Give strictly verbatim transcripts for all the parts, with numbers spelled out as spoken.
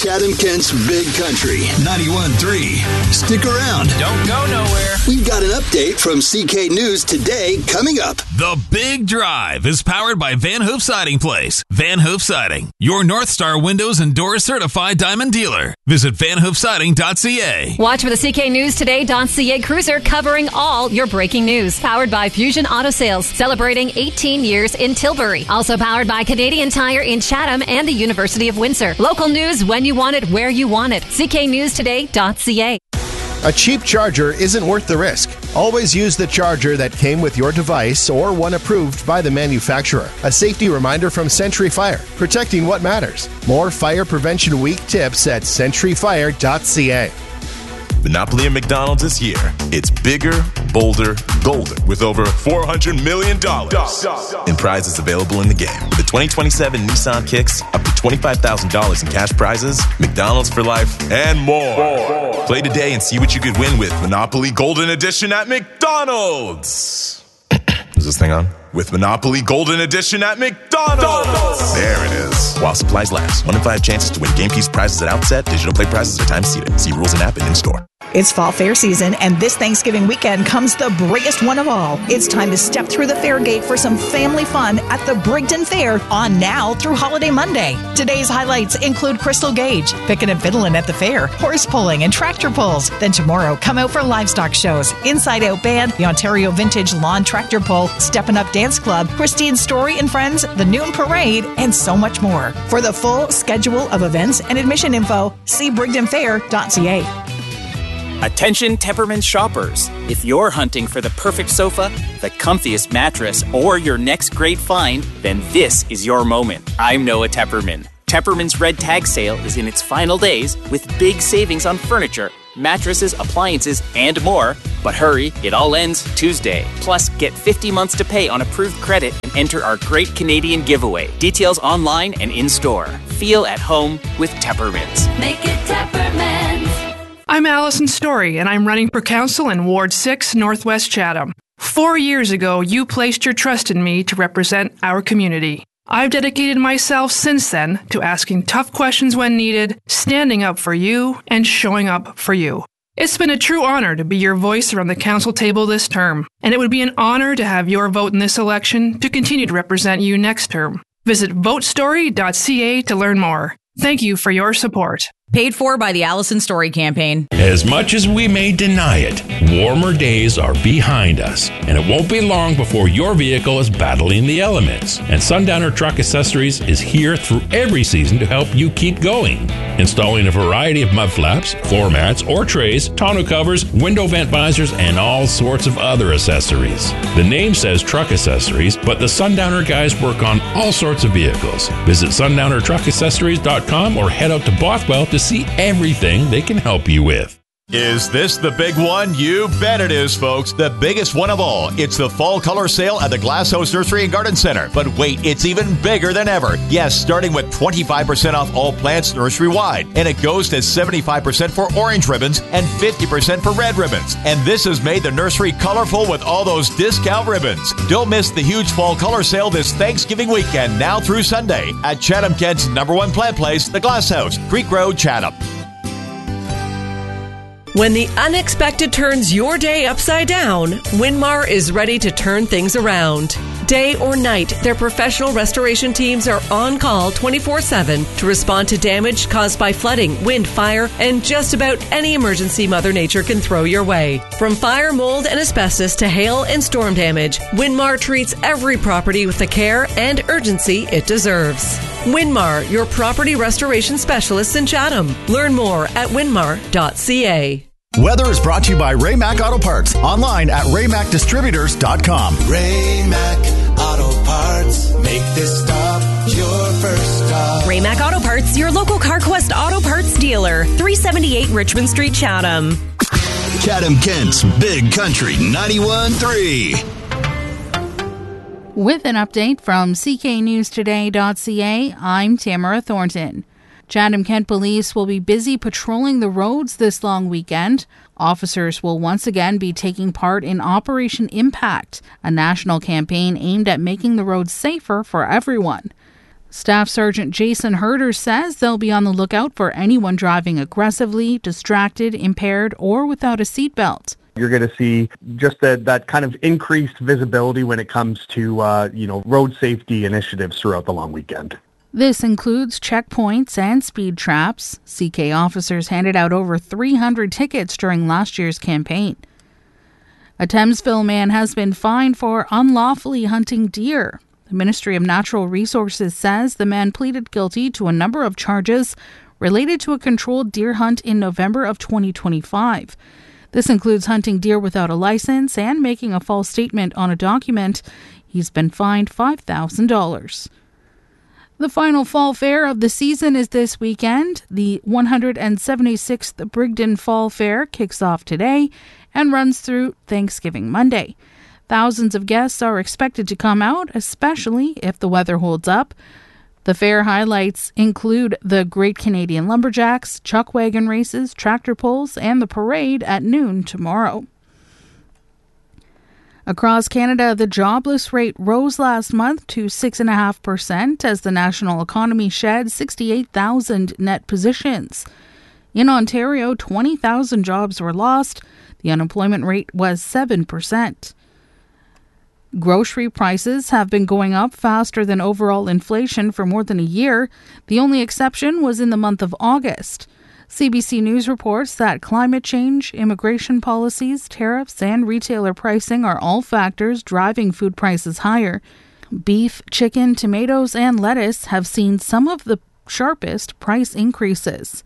Chatham Kent's Big Country, ninety-one point three. Stick around. Don't go nowhere. We've got an update from C K News Today coming up. The Big Drive is powered by Van Hoof Siding Place. Van Hoof Siding, your North Star Windows and Doors certified diamond dealer. Visit van hoof siding dot c a. Watch for the C K News Today .ca cruiser covering all your breaking news. Powered by Fusion Auto Sales, celebrating eighteen years in Tilbury. Also powered by Canadian Tire in Chatham and the University of Windsor. Local news when you want it, where you want it. C K News Today .ca. A cheap charger isn't worth the risk. Always use the charger that came with your device or one approved by the manufacturer. A safety reminder from Century Fire, protecting what matters. More Fire Prevention Week tips at century fire dot c a. Monopoly at McDonald's is here. It's bigger, bolder, golden, with over four hundred million dollars in prizes available in the game. With the twenty twenty-seven Nissan Kicks, up to twenty-five thousand dollars in cash prizes, McDonald's for life, and more. more. Play today and see what you could win with Monopoly Golden Edition at McDonald's. Is this thing on? With Monopoly Golden Edition at McDonald's. McDonald's. There it is. While supplies last. One in five chances to win game piece prizes at outset. Digital play prizes are time seated. See rules and app and in-store. It's fall fair season, and this Thanksgiving weekend comes the biggest one of all. It's time to step through the fair gate for some family fun at the Brigden Fair, on now through Holiday Monday. Today's highlights include Crystal Gauge, picking and fiddling at the fair, horse pulling and tractor pulls. Then tomorrow, come out for livestock shows, Inside Out Band, the Ontario Vintage Lawn Tractor Pull, Steppin' Up Dance Club, Christine Story and Friends, the Noon Parade, and so much more. For the full schedule of events and admission info, see brigden fair dot c a. Attention Tepperman shoppers. If you're hunting for the perfect sofa, the comfiest mattress, or your next great find, then this is your moment. I'm Noah Tepperman. Tepperman's Red Tag Sale is in its final days with big savings on furniture, mattresses, appliances, and more. But hurry, it all ends Tuesday. Plus, get fifty months to pay on approved credit and enter our Great Canadian Giveaway. Details online and in-store. Feel at home with Tepperman's. Make it Tepperman's. I'm Allison Story, and I'm running for council in Ward six, Northwest Chatham. Four years ago, you placed your trust in me to represent our community. I've dedicated myself since then to asking tough questions when needed, standing up for you, and showing up for you. It's been a true honor to be your voice around the council table this term, and it would be an honor to have your vote in this election to continue to represent you next term. Visit vote story dot c a to learn more. Thank you for your support. Paid for by the Allison Story campaign. As much as we may deny it, warmer days are behind us, and it won't be long before your vehicle is battling the elements. And Sundowner Truck Accessories is here through every season to help you keep going. Installing a variety of mud flaps, floor mats, or trays, tonneau covers, window vent visors, and all sorts of other accessories. The name says Truck Accessories, but the Sundowner guys work on all sorts of vehicles. Visit sundowner truck accessories dot com or head out to Bothwell to see everything they can help you with. Is this the big one? You bet it is, folks. The biggest one of all. It's the fall color sale at the Glass House Nursery and Garden Center. But wait, it's even bigger than ever. Yes, starting with twenty-five percent off all plants nursery-wide. And it goes to seventy-five percent for orange ribbons and fifty percent for red ribbons. And this has made the nursery colorful with all those discount ribbons. Don't miss the huge fall color sale this Thanksgiving weekend, now through Sunday, at Chatham Kent's number one plant place, the Glass House, Creek Road, Chatham. When the unexpected turns your day upside down, Winmar is ready to turn things around. Day or night, their professional restoration teams are on call twenty-four seven to respond to damage caused by flooding, wind, fire, and just about any emergency Mother Nature can throw your way. From fire, mold, and asbestos to hail and storm damage, Winmar treats every property with the care and urgency it deserves. Winmar, your property restoration specialists in Chatham. Learn more at winmar dot c a. Weather is brought to you by Ray Mac Auto Parts. Online at ray mac distributors dot com. Ray Mac Auto Parts. Make this stop your first stop. Ray Mac Auto Parts, your local CarQuest Auto Parts dealer. three seventy-eight Richmond Street, Chatham. Chatham Kent's Big Country ninety-one point three. With an update from c k news today dot c a, I'm Tamara Thornton. Chatham Kent Police will be busy patrolling the roads this long weekend. Officers will once again be taking part in Operation Impact, a national campaign aimed at making the roads safer for everyone. Staff Sergeant Jason Herder says they'll be on the lookout for anyone driving aggressively, distracted, impaired, or without a seatbelt. You're going to see just that, that kind of increased visibility when it comes to, uh, you know, road safety initiatives throughout the long weekend. This includes checkpoints and speed traps. C K officers handed out over three hundred tickets during last year's campaign. A Thamesville man has been fined for unlawfully hunting deer. The Ministry of Natural Resources says the man pleaded guilty to a number of charges related to a controlled deer hunt in November of twenty twenty-five. This includes hunting deer without a license and making a false statement on a document. He's been fined five thousand dollars. The final fall fair of the season is this weekend. The one hundred seventy-sixth Brigden Fall Fair kicks off today and runs through Thanksgiving Monday. Thousands of guests are expected to come out, especially if the weather holds up. The fair highlights include the Great Canadian Lumberjacks, chuck wagon races, tractor pulls, and the parade at noon tomorrow. Across Canada, the jobless rate rose last month to six point five percent as the national economy shed sixty-eight thousand net positions. In Ontario, twenty thousand jobs were lost. The unemployment rate was seven percent. Grocery prices have been going up faster than overall inflation for more than a year. The only exception was in the month of August. C B C News reports that climate change, immigration policies, tariffs, and retailer pricing are all factors driving food prices higher. Beef, chicken, tomatoes, and lettuce have seen some of the sharpest price increases.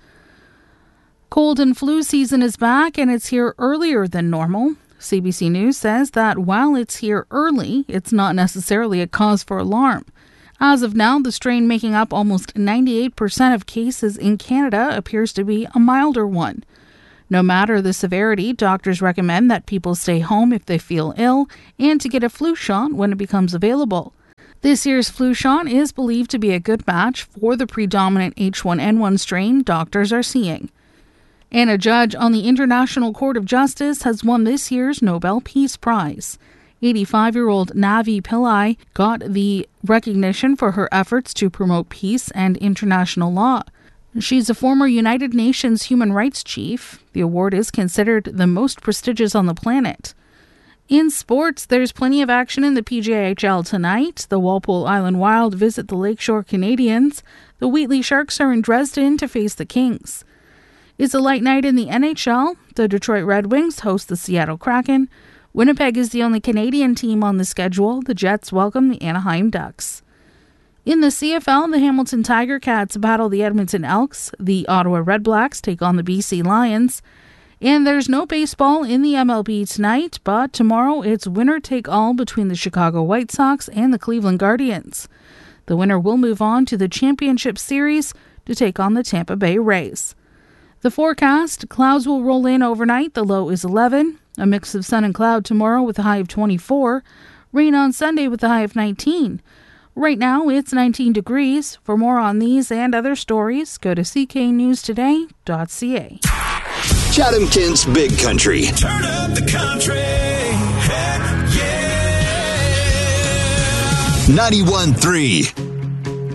Cold and flu season is back, and it's here earlier than normal. C B C News says that while it's here early, it's not necessarily a cause for alarm. As of now, the strain making up almost ninety-eight percent of cases in Canada appears to be a milder one. No matter the severity, doctors recommend that people stay home if they feel ill and to get a flu shot when it becomes available. This year's flu shot is believed to be a good match for the predominant H one N one strain doctors are seeing. And a judge on the International Court of Justice has won this year's Nobel Peace Prize. eighty-five-year-old Navi Pillai got the recognition for her efforts to promote peace and international law. She's a former United Nations human rights chief. The award is considered the most prestigious on the planet. In sports, there's plenty of action in the P G A H L tonight. The Walpole Island Wild visit the Lakeshore Canadians. The Wheatley Sharks are in Dresden to face the Kings. It's a light night in the N H L. The Detroit Red Wings host the Seattle Kraken. Winnipeg is the only Canadian team on the schedule. The Jets welcome the Anaheim Ducks. In the C F L, the Hamilton Tiger Cats battle the Edmonton Elks. The Ottawa Red Blacks take on the B C Lions. And there's no baseball in the M L B tonight, but tomorrow it's winner-take-all between the Chicago White Sox and the Cleveland Guardians. The winner will move on to the Championship Series to take on the Tampa Bay Rays. The forecast, clouds will roll in overnight. The low is eleven. A mix of sun and cloud tomorrow with a high of twenty-four. Rain on Sunday with a high of nineteen. Right now, it's nineteen degrees. For more on these and other stories, go to c k news today dot c a. Chatham Kent's Big Country. Turn up the country. Heck yeah. ninety-one point three